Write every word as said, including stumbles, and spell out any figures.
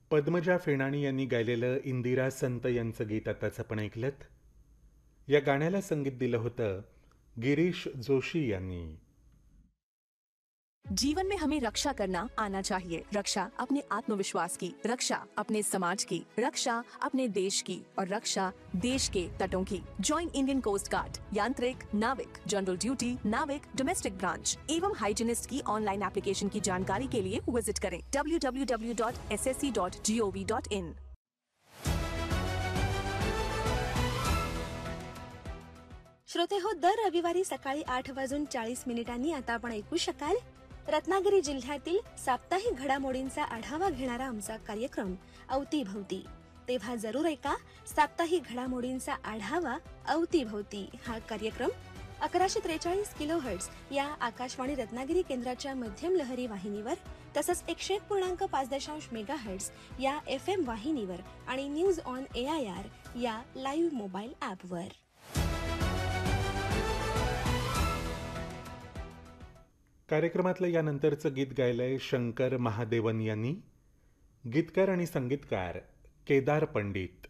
पद्मजा फेणाणी यांनी गायलेलं इंदिरा संत यांचं गीत आताच आपण ऐकलंत. या गाण्याला संगीत दिलं होतं गिरीश जोशी यांनी. जीवन में हमें रक्षा करना आना चाहिए. रक्षा अपने आत्मविश्वास की, रक्षा अपने समाज की, रक्षा अपने देश की और रक्षा देश के तटों की. Join Indian coast guard. यांत्रिक, नाविक, जनरल ड्यूटी, नाविक, डोमेस्टिक ब्रांच एवं हाइजीनिस्ट की ऑनलाइन एप्लीकेशन की जानकारी के लिए विजिट करें W W W dot S S C dot G O V dot in. श्रोते हो, दर रविवारी सकाळी आठ वाजून चाळीस मिनिटांनी आता आपण ऐकू शकाल रत्नागिरी जिल्ह्यातील साप्ताहिक घडामोडींचा आढावा घेणारा आमचा कार्यक्रम अवतीभवती. तेव्हा जरूर ऐका साप्ताहिक घडामोडींचा आढावा अवतीभवती हा कार्यक्रम अकराशे त्रेचाळीस किलो हर्ट्झ या आकाशवाणी रत्नागिरी केंद्राच्या मध्यम लहरी वाहिनीवर, तसंच एकशे एक पूर्णांक पाच दशांश मेगा हर्ट्झ या एफ एम वाहिनीवर आणि news on A I R या लाईव्ह मोबाईल ॲपवर. कार्यक्रमातलं यानंतरचं गीत गायलंय शंकर महादेवन यांनी. गीतकार आणि संगीतकार केदार पंडित.